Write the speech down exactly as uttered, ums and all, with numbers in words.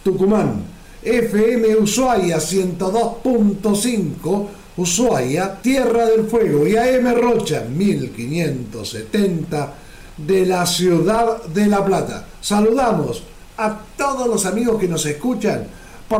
Tucumán, F M Ushuaia ciento dos punto cinco, Ushuaia, Tierra del Fuego, y A M Rocha mil quinientos setenta de la ciudad de La Plata. Saludamos a todos los amigos que nos escuchan